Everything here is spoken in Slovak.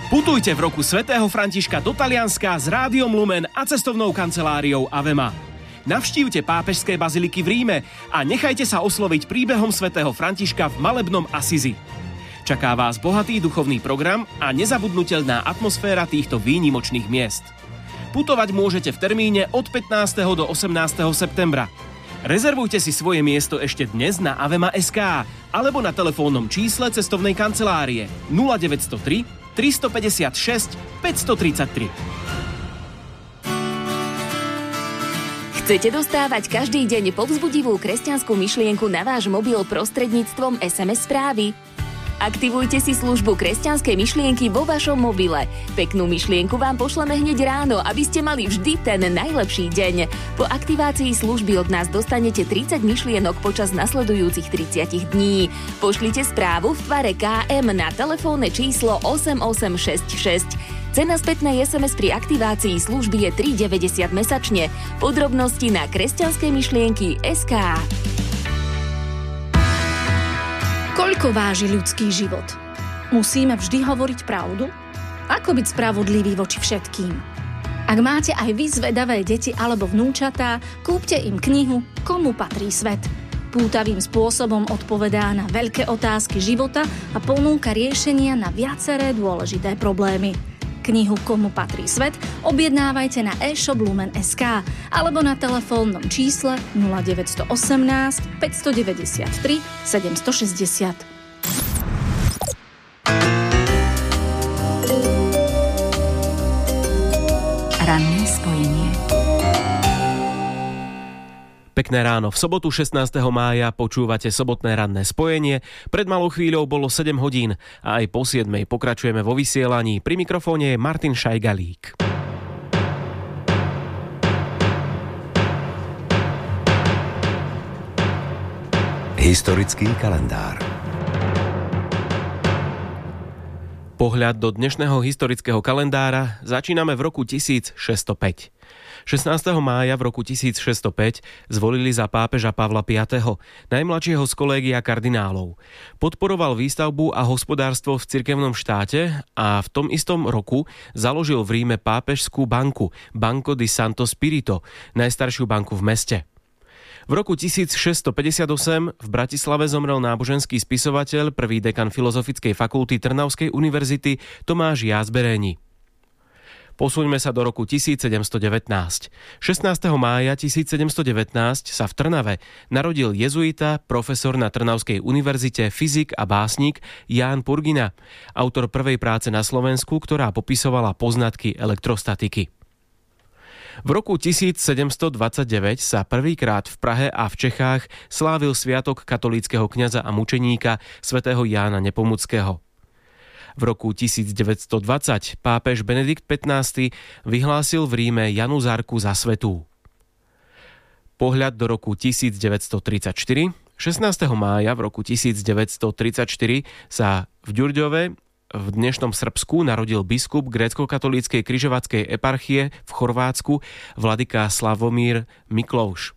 Putujte v roku svätého Františka do Talianska s Rádiom Lumen a cestovnou kanceláriou Avema. Navštívte pápežské baziliky v Ríme a nechajte sa osloviť príbehom svätého Františka v malebnom Asizi. Čaká vás bohatý duchovný program a nezabudnutelná atmosféra týchto výnimočných miest. Putovať môžete v termíne od 15. do 18. septembra. Rezervujte si svoje miesto ešte dnes na avema.sk alebo na telefónnom čísle cestovnej kancelárie 0903 356 533. Chcete dostávať každý deň povzbudivú kresťanskú myšlienku na váš mobil prostredníctvom SMS správy? Aktivujte si službu kresťanskej myšlienky vo vašom mobile. Peknú myšlienku vám pošleme hneď ráno, aby ste mali vždy ten najlepší deň. Po aktivácii služby od nás dostanete 30 myšlienok počas nasledujúcich 30 dní. Pošlite správu v tvare KM na telefónne číslo 8866. Cena spätnej SMS pri aktivácii služby je 3,90 mesačne. Podrobnosti na kresťanskejmyšlienky.sk. Koľko váži ľudský život? Musíme vždy hovoriť pravdu? Ako byť spravodlivý voči všetkým? Ak máte aj vy zvedavé deti alebo vnúčatá, kúpte im knihu Komu patrí svet. Pútavým spôsobom odpovedá na veľké otázky života a ponúka riešenia na viaceré dôležité problémy. Knihu Komu patrí svet objednávajte na e-shop Lumen.sk alebo na telefónnom čísle 0918 593 760. Ranné spojenie. Pekné ráno. V sobotu 16. mája počúvate sobotné ranné spojenie. Pred malou chvíľou bolo 7 hodín a aj po 7 pokračujeme vo vysielaní. Pri mikrofóne je Martin Šajgalík. Historický kalendár. Pohľad do dnešného historického kalendára začíname v roku 1605. 16. mája v roku 1605 zvolili za pápeža Pavla V., najmladšieho z kolégia kardinálov. Podporoval výstavbu a hospodárstvo v cirkevnom štáte a v tom istom roku založil v Ríme pápežskú banku Banco di Santo Spirito, najstaršiu banku v meste. V roku 1658 v Bratislave zomrel náboženský spisovateľ, prvý dekan Filozofickej fakulty Trnavskej univerzity Tomáš Jazbereni. Posuňme sa do roku 1719. 16. mája 1719 sa v Trnave narodil jezuita, profesor na Trnavskej univerzite, fyzik a básnik Ján Purgina, autor prvej práce na Slovensku, ktorá popisovala poznatky elektrostatiky. V roku 1729 sa prvýkrát v Prahe a v Čechách slávil sviatok katolíckeho kňaza a mučeníka svätého Jána Nepomuckého. V roku 1920 pápež Benedikt XV vyhlásil v Ríme Januzárku za svätú. Pohľad do roku 1934. 16. mája v roku 1934 sa v Ďurďove v dnešnom Srbsku narodil biskup grécko-katolíckej križovatskej eparchie v Chorvátsku vladyka Slavomír Miklovš.